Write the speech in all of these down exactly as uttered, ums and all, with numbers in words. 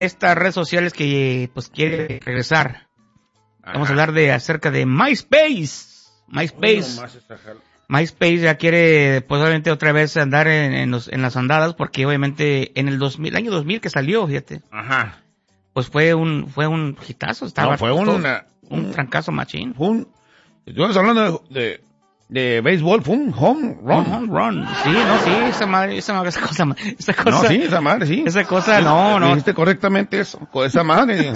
estas redes sociales que pues quiere regresar. Ajá. Vamos a hablar de acerca de MySpace. MySpace. MySpace ya quiere pues obviamente otra vez andar en, en, los, en las andadas porque obviamente en el dos mil, año dos mil que salió, fíjate. Ajá. Pues fue un fue un hitazo, estaba no, fue un, una, un, un trancazo machín. Fue un Estamos hablando de, de de béisbol, fue un home run. Un home run. Sí, no, sí, esa madre, esa madre, esa cosa, esa cosa. No, sí, esa madre, sí. Esa cosa, no, no. Dijiste correctamente eso, con esa madre.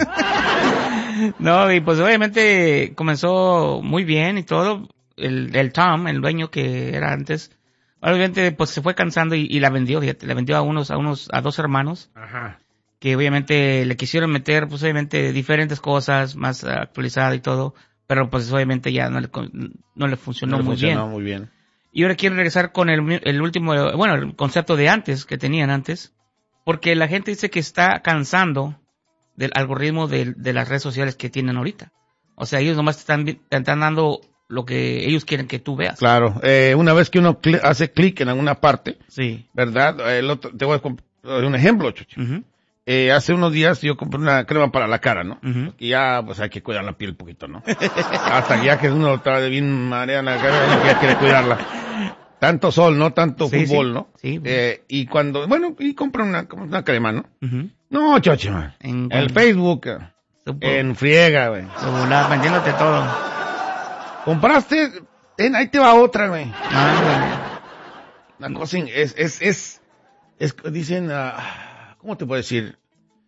No, y pues obviamente comenzó muy bien y todo. El, el Tom, el dueño que era antes, obviamente pues se fue cansando y, y la vendió, fíjate, la vendió a unos, a unos, a dos hermanos. Ajá. Que obviamente le quisieron meter, pues obviamente diferentes cosas, más uh, actualizada y todo. Pero pues obviamente ya no le, no le funcionó, no le muy, funcionó bien. muy bien. Y ahora quieren regresar con el, el último, bueno, el concepto de antes, que tenían antes. Porque la gente dice que está cansando del algoritmo de, de las redes sociales que tienen ahorita. O sea, ellos nomás te están, te están dando lo que ellos quieren que tú veas. Claro, eh, una vez que uno cl- hace clic en alguna parte, sí, ¿verdad? El otro, te voy a comp- un ejemplo, Chucho. Uh-huh. Eh, hace unos días yo compré una crema para la cara, ¿no? Uh-huh. Y ya, pues hay que cuidar la piel un poquito, ¿no? Hasta que ya que uno está de bien marea en la cara, uno ya quiere cuidarla. Tanto sol, ¿no? Tanto sí, fútbol, sí. ¿no? Sí. Eh, y cuando, bueno, y compré una, una crema, ¿no? Uh-huh. No, Chocho, en el Facebook, Supo. en friega, güey. Vendiéndote todo. Compraste, ten, ahí te va otra, güey. Ah, güey. Una cosa, es, es, es, es, dicen, uh, ¿cómo te puedo decir?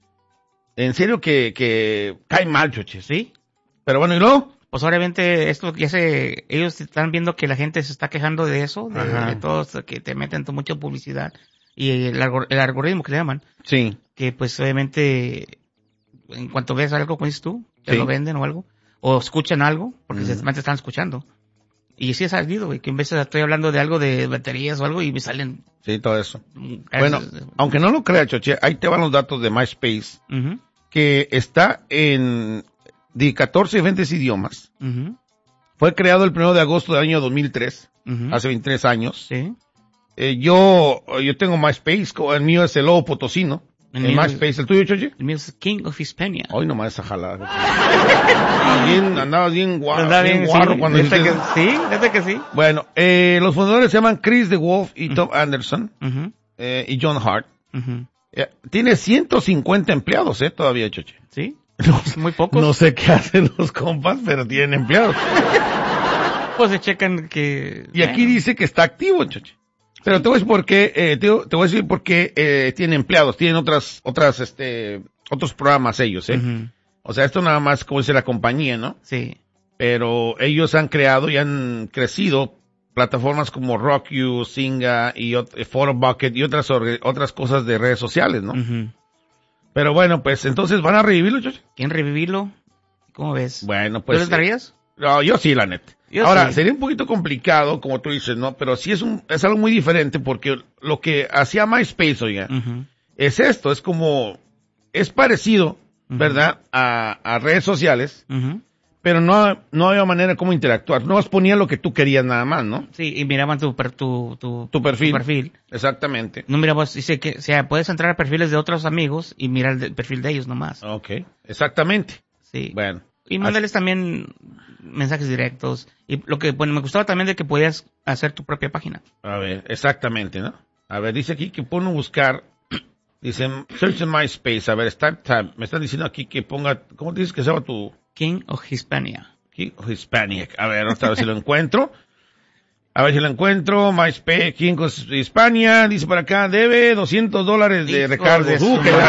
En serio que, que cae mal, Choche, ¿sí? Pero bueno, ¿y luego? Pues obviamente esto ya se, ellos están viendo que la gente se está quejando de eso, de, de todos que te meten mucha publicidad y el, el algoritmo que le llaman. Sí. Que pues obviamente en cuanto ves algo, como dices tú, te sí. lo venden o algo, o escuchan algo, porque mm. se te están escuchando. Y sí he salido, güey, que en veces estoy hablando de algo de baterías o algo y me salen... Sí, todo eso. Bueno, aunque no lo creas, Choche, ahí te van los datos de MySpace, uh-huh. que está en de catorce diferentes idiomas. Uh-huh. Fue creado el primero de agosto del año dos mil tres, uh-huh. hace veintitrés años. Sí. Eh, yo, yo tengo MySpace, el mío es el Lobo Potosino. El, el MySpace, es, ¿el tuyo, Choche? El mío es King of Hispania. Hoy nomás esa jalada. andabas bien, andabas bien guarro, Andaba bien bien, guarro sí, cuando desde dices... que, Sí, desde que sí. Bueno, eh, los fundadores se llaman Chris DeWolf y uh-huh. Tom Anderson, uh-huh. eh, y John Hart. Uh-huh. Eh, tiene ciento cincuenta empleados, eh, todavía, Choche. ¿Sí? No, muy pocos. No sé qué hacen los compas, pero tienen empleados. Pues se checan que... Y aquí bueno. dice que está activo, Choche. Pero te voy a decir por qué, eh, te, te voy a decir por qué, eh, tiene empleados, tienen otras, otras, este, otros programas ellos, eh. Uh-huh. O sea, esto nada más como dice la compañía, ¿no? Sí. Pero ellos han creado y han crecido plataformas como Rock You, Singa y Photobucket y otras, otras cosas de redes sociales, ¿no? Uh-huh. Pero bueno, pues entonces van a revivirlo, Choche. ¿Quién revivirlo? ¿Cómo ves? Bueno, pues. ¿Tú les darías? No, yo sí, la neta. Yo Ahora, sí. sería un poquito complicado, como tú dices, ¿no? Pero sí es un, es algo muy diferente porque lo que hacía MySpace, oiga, uh-huh. es esto, es como, es parecido, uh-huh. ¿verdad? A, a redes sociales, uh-huh. pero no, no había manera como interactuar. No más ponía lo que tú querías nada más, ¿no? Sí, y miraban tu, per, tu, tu, tu perfil. Tu perfil. Exactamente. No mirabas, dice que, o sea, puedes entrar a perfiles de otros amigos y mirar el perfil de ellos nomás. Ok, exactamente. Sí. Bueno. Y mándales también mensajes directos. Y lo que, bueno, me gustaba también de que podías hacer tu propia página. A ver, exactamente, ¿no? A ver, dice aquí que pone buscar, dice, search in MySpace, a ver, está, tab. Me están diciendo aquí que ponga, ¿cómo dices que se llama tu? King of Hispania. King of Hispania. A ver, otra vez si lo encuentro. A ver si lo encuentro, MySpace, King of Hispania, dice por acá, debe doscientos dólares de recargo. ¡Uh, qué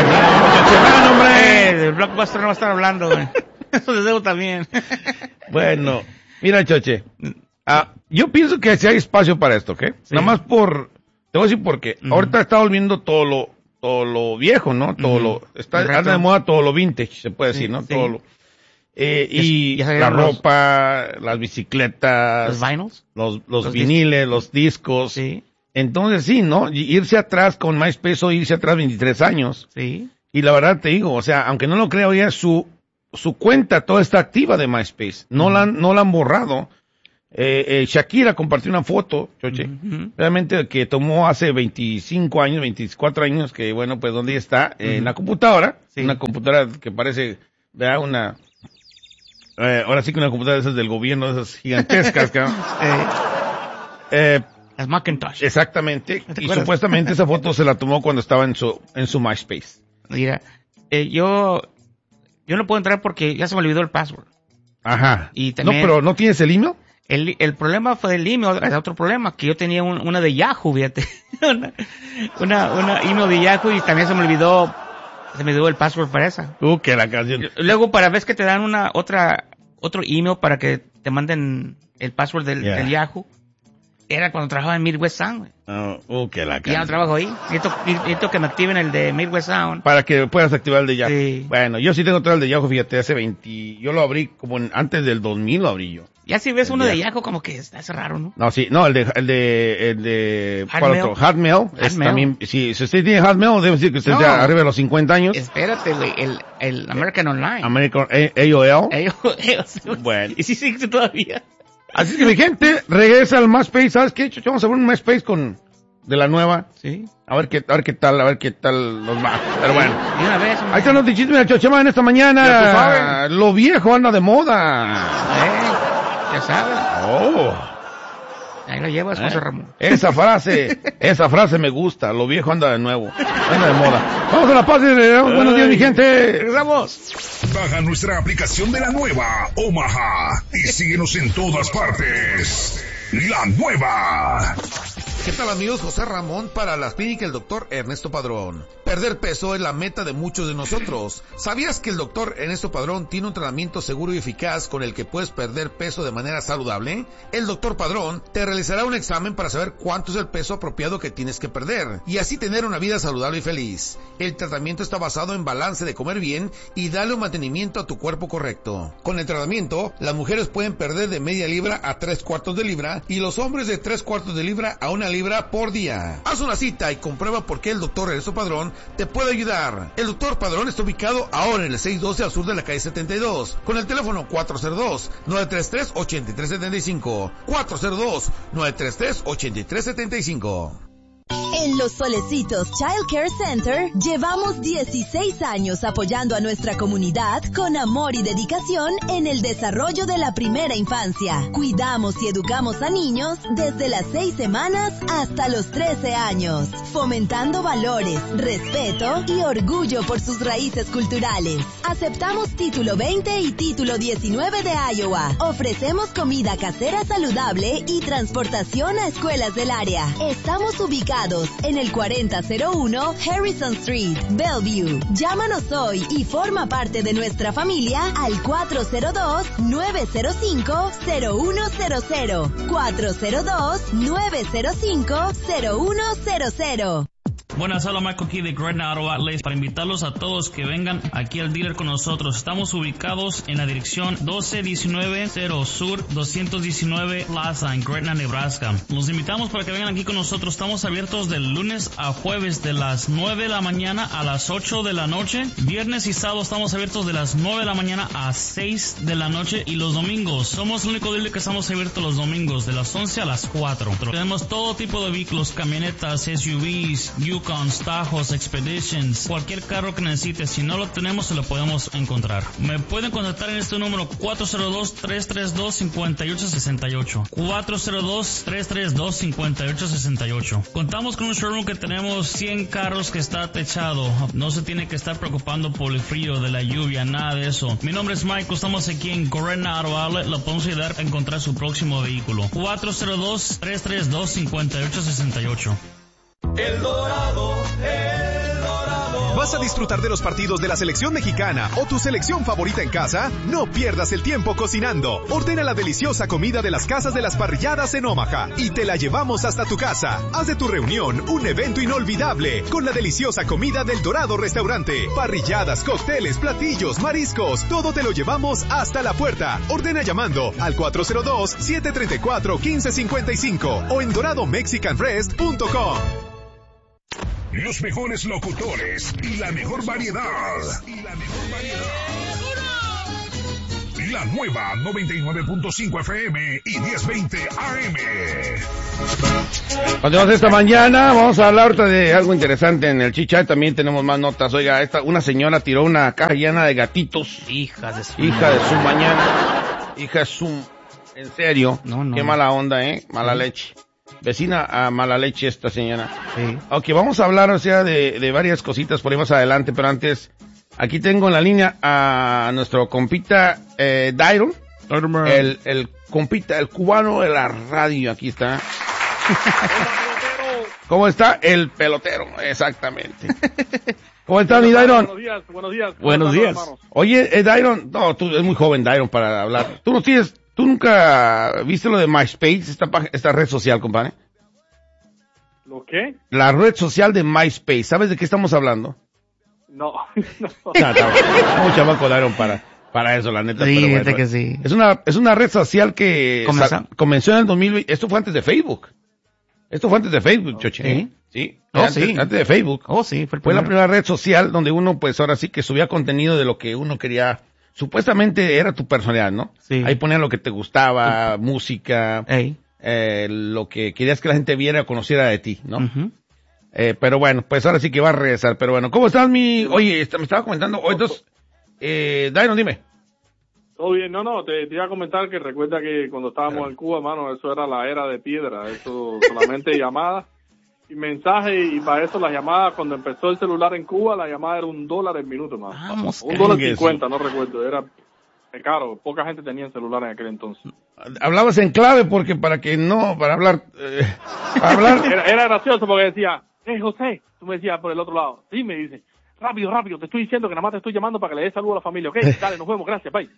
la hombre! El Blockbuster no va a estar hablando, güey. Eso les debo también. Bueno, mira, Choche, ah, yo pienso que si hay espacio para esto, ¿ok? Sí. Nada más por, te voy a decir por qué. Uh-huh. Ahorita está volviendo todo lo, todo lo viejo, ¿no? Todo uh-huh. lo, está, anda de moda todo lo vintage, se puede decir, sí, ¿no? Sí. Todo lo, eh, y ya, ya la ropa, los, las bicicletas, los vinyls, los, los, los viniles, discos. los discos. Sí. Entonces sí, ¿no? Y irse atrás con MySpace o irse atrás veintitrés años. Sí. Y la verdad te digo, o sea, aunque no lo crea, ya su, su cuenta toda está activa de MySpace. No uh-huh. la han, no la han borrado. Eh, eh, Shakira compartió una foto, Choche, uh-huh. realmente que tomó hace veinticinco años, veinticuatro años, que bueno, pues donde está, uh-huh. en la computadora, sí. una computadora que parece, vea, una, eh, ahora sí que una computadora de esas del gobierno, de esas gigantescas, que, eh, eh, las Macintosh. Exactamente, y supuestamente esa foto se la tomó cuando estaba en su, en su MySpace. Mira, eh, yo, yo no puedo entrar porque ya se me olvidó el password. Ajá. Y también, no, pero ¿no tienes el email? El, el problema fue del email, es otro problema, que yo tenía un, una de Yahoo, fíjate. una, una, una email de Yahoo y también se me olvidó, se me olvidó el password para esa. Uh, que la canción. Luego, para vez que te dan una, otra, otro email para que te manden el password del, yeah. del Yahoo, era cuando trabajaba en Midwest Sound. Oh, uh, que la canción. Ya no trabajo ahí. Necesito, necesito que me activen el de Midwest Sound. Para que puedas activar el de Yahoo. Sí. Bueno, yo sí tengo todo el de Yahoo, fíjate, hace veinte, yo lo abrí como en, antes del dos mil lo abrí yo. Ya si ves el uno Yahoo. de Yahoo como que está raro, ¿no? No, sí, no, el de, el de, el de, Hotmail. Otro? Hotmail. Hotmail. Es también, si, si usted tiene Hotmail, debe decir que usted no. ya arriba de los cincuenta años. Espérate, güey, el, el American Online. American, A O L. A O L. Bueno. Y sí sigue todavía. Así que mi gente, regresa al MySpace, ¿sabes qué? Vamos a ver un MySpace con, de la nueva. Sí. A ver qué, a ver qué tal, a ver qué tal nos va. Pero bueno. Y una vez, ahí están los chismes del Chochema en esta mañana. Ya tú sabes. Lo viejo anda de moda. Eh, ya sabes. Oh. Ahí lo llevas, José Ramón. Esa frase, esa frase me gusta. Lo viejo anda de nuevo. Anda de moda. Vamos a la paz y le damos buenos días, mi gente. Regresamos. Baja nuestra aplicación de la nueva Omaha y síguenos en todas partes. La nueva. ¿Qué tal, amigos? José Ramón para las clínicas del doctor Ernesto Padrón. Perder peso es la meta de muchos de nosotros. ¿Sabías que el doctor Ernesto Padrón tiene un tratamiento seguro y eficaz con el que puedes perder peso de manera saludable? El doctor Padrón te realizará un examen para saber cuánto es el peso apropiado que tienes que perder y así tener una vida saludable y feliz. El tratamiento está basado en balance de comer bien y darle un mantenimiento a tu cuerpo correcto. Con el tratamiento, las mujeres pueden perder de media libra a tres cuartos de libra y los hombres de tres cuartos de libra a una libra por día. Haz una cita y comprueba por qué el doctor Ernesto Padrón te puede ayudar. El doctor Padrón está ubicado ahora en el seiscientos doce al sur de la calle setenta y dos, con el teléfono cuatro cero dos, nueve tres tres, ocho tres siete cinco, cuatro cero dos, nueve tres tres, ocho tres siete cinco. En Los Solecitos Child Care Center llevamos dieciséis años apoyando a nuestra comunidad con amor y dedicación en el desarrollo de la primera infancia. Cuidamos y educamos a niños desde las seis semanas hasta los trece años, fomentando valores, respeto y orgullo por sus raíces culturales. Aceptamos título veinte y título diecinueve de Iowa. Ofrecemos comida casera saludable y transportación a escuelas del área. Estamos ubicados en el cuarenta cero uno Harrison Street, Bellevue. Llámanos hoy y forma parte de nuestra familia al cuatro cero dos, nueve cero cinco, cero uno cero cero, cuatro cero dos, nueve cero cinco, cero uno cero cero. Buenas, hola, Marco aquí de Gretna Auto Outlets para invitarlos a todos que vengan aquí al dealer con nosotros. Estamos ubicados en la dirección doce diecinueve cero Sur doscientos diecinueve Plaza en Gretna, Nebraska. Los invitamos para que vengan aquí con nosotros. Estamos abiertos del lunes a jueves de las nueve de la mañana a las ocho de la noche. Viernes y sábado estamos abiertos de las nueve de la mañana a seis de la noche. Y los domingos, somos el único dealer que estamos abiertos los domingos de las once a las cuatro. Tenemos todo tipo de vehículos, camionetas, S U Vs, Yukon, Tajos, Expeditions, cualquier carro que necesites. Si no lo tenemos, se lo podemos encontrar. Me pueden contactar en este número cuatro cero dos, tres tres dos, cinco ocho seis ocho. cuatro cero dos, tres tres dos, cinco ocho seis ocho. Contamos con un showroom que tenemos cien carros que está techado. No se tiene que estar preocupando por el frío, de la lluvia, nada de eso. Mi nombre es Michael, estamos aquí en Gretna Auto Outlet. Lo podemos ayudar a encontrar su próximo vehículo. cuatro cero dos, tres tres dos, cinco ocho seis ocho. El Dorado, El Dorado. ¿Vas a disfrutar de los partidos de la selección mexicana o tu selección favorita en casa? No pierdas el tiempo cocinando. Ordena la deliciosa comida de las casas de las parrilladas en Omaha y te la llevamos hasta tu casa. Haz de tu reunión un evento inolvidable con la deliciosa comida del Dorado Restaurante. Parrilladas, cócteles, platillos, mariscos, todo te lo llevamos hasta la puerta. Ordena llamando al cuatro cero dos, siete tres cuatro, uno cinco cinco cinco o en dorado mexican rest punto com. Los mejores locutores y la mejor variedad. Y la mejor variedad. La nueva noventa y nueve punto cinco F M y diez veinte A M. Continuamos esta mañana, vamos a hablar ahorita de algo interesante en el Chichat, también tenemos más notas. Oiga, esta, una señora tiró una caja llena de gatitos. Hija de su Hija de su mañana. Hija de su... En serio, no, no. Qué mala onda, ¿eh? Mala sí. leche. Vecina a mala leche esta señora. Sí. Ok, vamos a hablar, o sea, de, de varias cositas por ahí más adelante, pero antes, aquí tengo en la línea a nuestro compita eh, Dairon. El, el compita, el cubano de la radio, aquí está. ¿Cómo está? El pelotero, exactamente. ¿Cómo está mi Dairon? Buenos días, buenos días. Buenos días. Hermanos? Oye, eh, Dairon, no, tú eres muy joven, Dairon, para hablar. Tú no tienes, tú nunca viste lo de MySpace, esta, esta red social, compadre. ¿Lo qué? La red social de MySpace, ¿sabes de qué estamos hablando? No, no. No, no, muy chamaco Dairon para, para eso, la neta. Sí, pero bueno, que sí. Es una, es una red social que Comenzó. comenzó en el dos mil veinte, esto fue antes de Facebook. Esto fue antes de Facebook, oh, Choche. ¿Sí? Sí. Oh, antes, sí. Antes de Facebook. Oh, sí. Fue, el fue la primera red social donde uno, pues ahora sí que subía contenido de lo que uno quería. Supuestamente era tu personalidad, ¿no? Sí. Ahí ponían lo que te gustaba, sí. música, Ey. Eh, lo que querías que la gente viera o conociera de ti, ¿no? Uh-huh. Eh, pero bueno, pues ahora sí que va a regresar. Pero bueno, ¿cómo estás, mi...? Oye, me estaba comentando... Oye, entonces, eh, Dairon, dime. Todo bien, no, no, te, te iba a comentar que recuerda que cuando estábamos en Cuba, mano, eso era la era de piedra, eso solamente llamadas y mensajes, y para eso las llamadas, cuando empezó el celular en Cuba, la llamada era un dólar el minuto, mano. Vamos, un dólar cincuenta, no recuerdo, era caro, poca gente tenía celular en aquel entonces. Hablabas en clave porque para que no, para hablar, eh, para hablar. Era, era gracioso porque decía, eh, José, tú me decías por el otro lado, sí, me dice. Rápido, rápido, te estoy diciendo que nada más te estoy llamando para que le des saludo a la familia, ¿ok? Dale, nos vemos, gracias, bye.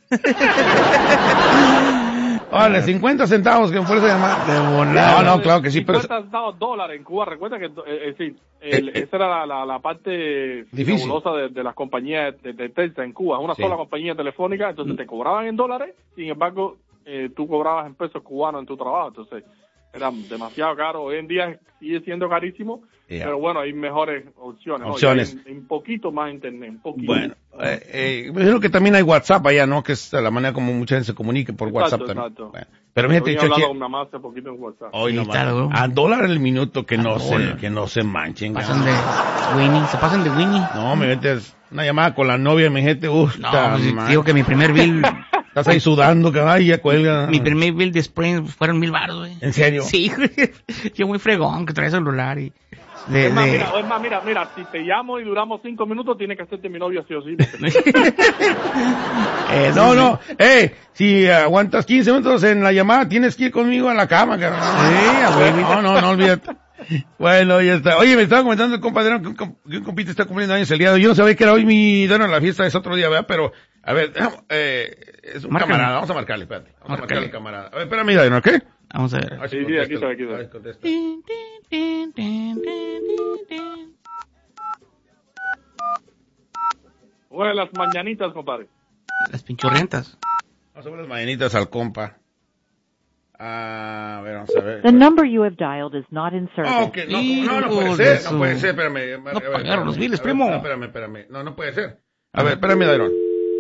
Vale, cincuenta centavos que por esa llamada. De volar. No, no, claro que sí, pero... cincuenta centavos dólares en Cuba, recuerda que, eh, sí, el, eh, esa era la, la, la parte difícil. fabulosa de, de las compañías de, de Telsa en Cuba, una sí. sola compañía telefónica, entonces te cobraban en dólares, sin embargo, eh, tú cobrabas en pesos cubanos en tu trabajo, entonces era demasiado caro. Hoy en día sigue siendo carísimo, yeah. pero bueno, hay mejores opciones. Opciones. ¿no? Hay un poquito más internet, un poquito. Bueno, eh, eh, me imagino que también hay WhatsApp allá, ¿no? Que es la manera como mucha gente se comunica por exacto, WhatsApp también. Exacto. Bueno, pero mi gente, he hablado con mi mamá hace poquito en WhatsApp. Hoy no sí, claro. A dólar el minuto que a no dólar. se, que no se manchen. Pasan de Winnie, se pasan de Winnie. No, mi gente, es una llamada con la novia, mi gente, uff. No, pues, digo que mi primer bill... Estás ahí sudando, que ay, ya cuelga. Mi primer bill de Sprint fueron mil baros, güey. ¿En serio? Sí, güey. Yo muy fregón, que trae celular y... De, es, más, de... mira, es más, mira, mira, si te llamo y duramos cinco minutos, tienes que hacerte mi novio sí o sí. eh, no, no, eh, si aguantas quince minutos en la llamada, tienes que ir conmigo a la cama, cabrón. Sí, güey. No, no, no olvídate. Bueno, ya está. Oye, me estaba comentando el compadre que un, que un compita está cumpliendo años el día de hoy. Yo no sabía que era hoy mi, bueno, la fiesta es otro día, ¿verdad? Pero, a ver, eh, es un Márcale. camarada, vamos a marcarle, espérate. Vamos Márcale. a marcarle al camarada. A ver, espérame, Daniel, ¿ok? Vamos a ver. A ver si sí, sí, aquí está, aquí está. A ver, contesta. Bueno, las mañanitas, compadre. Las pinchurrientas. Vamos a ver las mañanitas al compa. Ah, a ver, vamos a ver. The number you have dialed is not in service. Oh, okay. no, no, no puede ser, no puede ser, espérame. No pagaron los biles, primo. No, espérame, espérame. No, no puede ser. A ver, espérame, Dairon.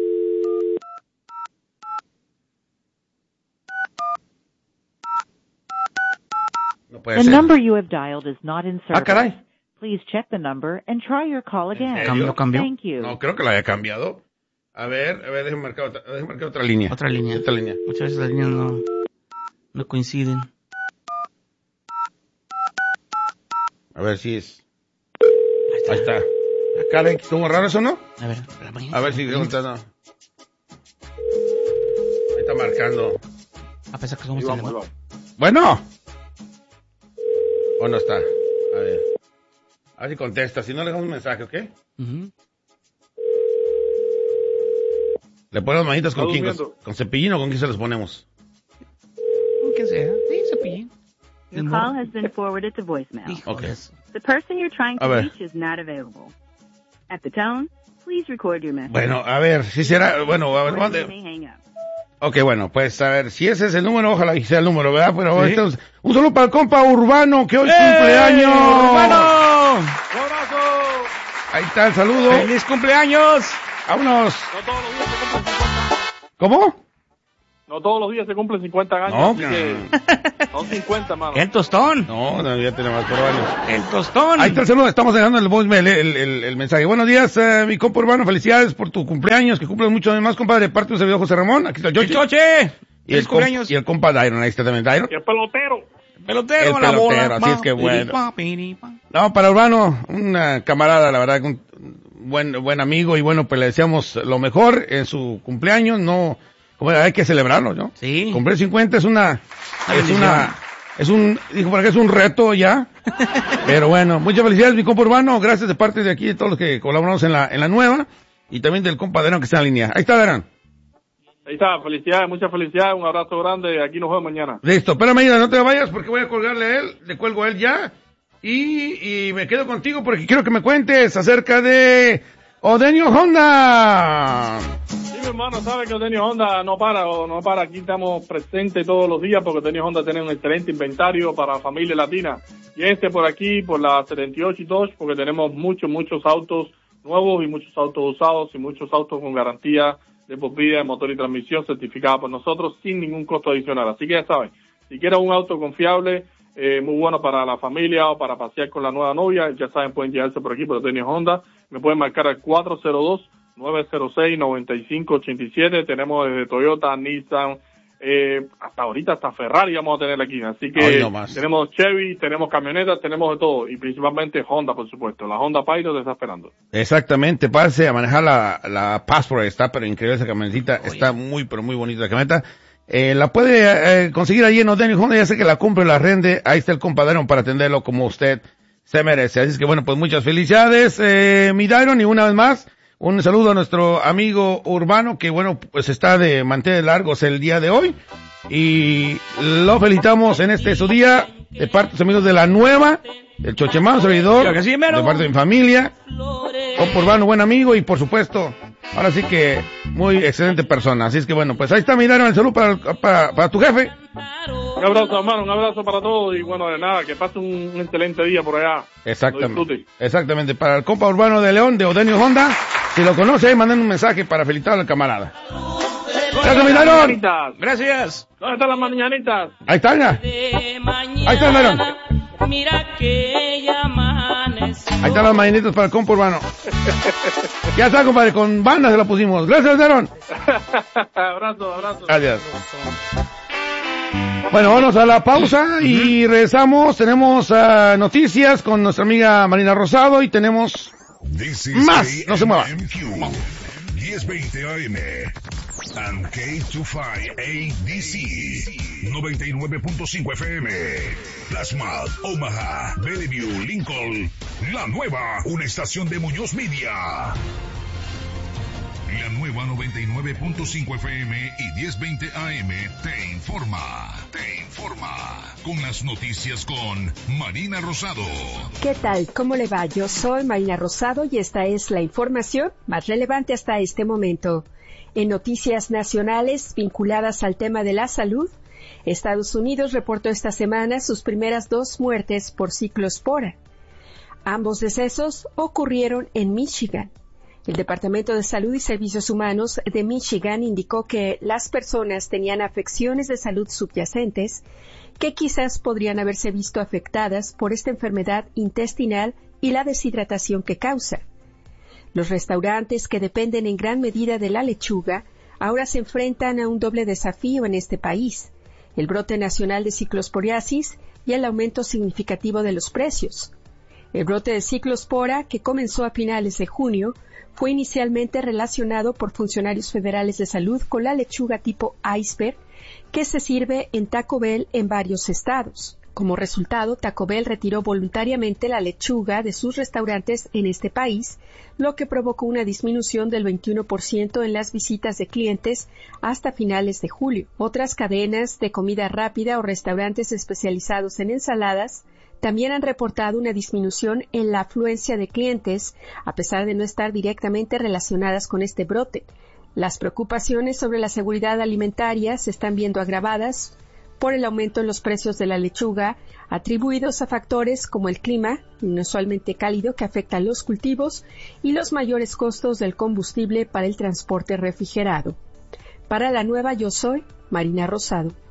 No puede the ser. The number you have dialed is not in service. Ah, caray. Please check the number and try your call again. ¿Cambió, cambió? Thank you. No, creo que la haya cambiado. A ver, a ver, déjame marcar otra, déjame marcar otra línea. Otra línea. Otra línea. Muchas veces las líneas no, no coinciden. A ver si es. Ahí está. Ahí está. Caray, ¿estuvo raro eso, no? A ver, la a ver si no. Ahí está marcando. A pesar que somos vamos, Bueno. ¿O no está? A ver. A ver si contesta. Si no, le dejamos un mensaje, ¿ok? Uh-huh. ¿Le ponemos manitas con quién? ¿Con, ¿Con Cepillín o con quién se los ponemos? Con quien sea. Sí, Cepillín. Your call has been forwarded to voicemail. Okay. The person you're trying to reach is not available. At the tone, please record your message. Bueno, a ver, si será, bueno, a ver, ¿dónde? Ok, bueno, pues a ver, si ese es el número, ojalá que sea el número, ¿verdad? Pero ¿sí? Este, un saludo para el compa Urbano, que hoy es ¡Eh! cumpleaños. ¡Urbano! ¡Un abrazo! Ahí está el saludo. ¡Feliz cumpleaños! ¡Vámonos! No todos los días se cumplen cincuenta. ¿Cómo? No todos los días se cumplen cincuenta años, no, así que son cincuenta, mano. El tostón. No, no, ya tenemos por años. El tostón. Ahí está el saludo, estamos dejando el voicemail, el, el, el mensaje. Buenos días, eh, mi compa Urbano, felicidades por tu cumpleaños, que cumples mucho más, compadre, de parte de un servidor José Ramón. Aquí está el Choche. El Choche. Y el, compa, y el compa Dairon, ahí está también Dairon. Y el pelotero. El pelotero, el la pelotero, bola. así es que bueno. No, para Urbano, una camarada, la verdad, un buen, buen amigo, y bueno, pues le deseamos lo mejor en su cumpleaños, no... Como hay que celebrarlo, ¿no? Sí. Cumplir cincuenta es una, es una, es un, dijo por acá, es un reto ya. Pero bueno, muchas felicidades, mi compa Urbano. Gracias de parte de aquí, de todos los que colaboramos en la, en la nueva. Y también del compa Darán que está en línea. Ahí está, Darán. Ahí está, felicidades, muchas felicidades, un abrazo grande. Aquí nos vemos mañana. Listo, espérame, Aida, no te vayas porque voy a colgarle a él. Le cuelgo a él ya. Y, y me quedo contigo porque quiero que me cuentes acerca de Odenio Honda. Sí, mi hermano, sabe que Odenio Honda no para, no para. Aquí estamos presentes todos los días porque Odenio Honda tiene un excelente inventario para familia latina. Y este por aquí, por la setenta y ocho y Dodge, porque tenemos muchos, muchos autos nuevos y muchos autos usados y muchos autos con garantía de por vida de motor y transmisión certificada por nosotros sin ningún costo adicional. Así que ya saben, si quieren un auto confiable, eh, muy bueno para la familia o para pasear con la nueva novia, ya saben, pueden llegarse por aquí por Odenio Honda. Me pueden marcar al cuatro cero dos, nueve cero seis, nueve cinco ocho siete. Tenemos desde Toyota, Nissan, eh, hasta ahorita hasta Ferrari vamos a tener aquí. Así que Ay, no más. tenemos Chevy, tenemos camionetas, tenemos de todo. Y principalmente Honda, por supuesto. La Honda Pilot te está esperando. Exactamente, pase a manejar la, la Passport, está pero increíble esa camionetita, está muy pero muy bonita la camioneta. Eh, la puede eh, conseguir ahí en Odenio Honda, ya sé que la compre, la rende, ahí está el compadre para atenderlo como usted se merece. Así es que bueno, pues muchas felicidades, eh, mi Dairon, y una vez más, un saludo a nuestro amigo Urbano, que bueno, pues está de mantener largos el día de hoy, y lo felicitamos en este su día, de parte de los amigos de la nueva, el Chochemán, servidor, sí, de parte de mi familia, Compa Urbano, buen amigo, y por supuesto, ahora sí que muy excelente persona. Así es que bueno, pues ahí está mi Dairon, el saludo para, para, para tu jefe. Un abrazo, hermano, un abrazo para todos y bueno, de nada, que pase un, un excelente día por allá. Exactamente. Exactamente. Para el compa Urbano de León, de Odenio Honda, si lo conoce, ahí manden un mensaje para felicitar al camarada. Gracias, mi Dairon. Gracias. ¿Dónde están las mañanitas? Ahí está, ya. Ahí está, Dairon. Mira que ya amaneció. Ahí están las mañanitas para el compa Urbano. Ya está, compadre, con banda se la pusimos. Gracias, Dairon. Abrazo, abrazo. Gracias. Bueno, vamos a la pausa y regresamos. Tenemos uh, noticias con nuestra amiga Marina Rosado y tenemos más. No se mueva. diez veinte A M and K veinticinco A D C noventa y nueve punto cinco F M, Plasma, Omaha, Bellevue, Lincoln, la nueva, una estación de Muñoz Media. La nueva noventa y nueve punto cinco F M y diez veinte A M te informa, te informa con las noticias con Marina Rosado. ¿Qué tal? ¿Cómo le va? Yo soy Marina Rosado y esta es la información más relevante hasta este momento. En noticias nacionales vinculadas al tema de la salud, Estados Unidos reportó esta semana sus primeras dos muertes por ciclospora. Ambos decesos ocurrieron en Michigan. El Departamento de Salud y Servicios Humanos de Michigan indicó que las personas tenían afecciones de salud subyacentes que quizás podrían haberse visto afectadas por esta enfermedad intestinal y la deshidratación que causa. Los restaurantes, que dependen en gran medida de la lechuga, ahora se enfrentan a un doble desafío en este país: el brote nacional de ciclosporiasis y el aumento significativo de los precios. El brote de ciclospora, que comenzó a finales de junio, fue inicialmente relacionado por funcionarios federales de salud con la lechuga tipo iceberg que se sirve en Taco Bell en varios estados. Como resultado, Taco Bell retiró voluntariamente la lechuga de sus restaurantes en este país, lo que provocó una disminución del veintiuno por ciento en las visitas de clientes hasta finales de julio. Otras cadenas de comida rápida o restaurantes especializados en ensaladas también han reportado una disminución en la afluencia de clientes, a pesar de no estar directamente relacionadas con este brote. Las preocupaciones sobre la seguridad alimentaria se están viendo agravadas por el aumento en los precios de la lechuga, atribuidos a factores como el clima, inusualmente cálido, que afecta a los cultivos, y los mayores costos del combustible para el transporte refrigerado. Para la nueva Yo Soy, Marina Rosado.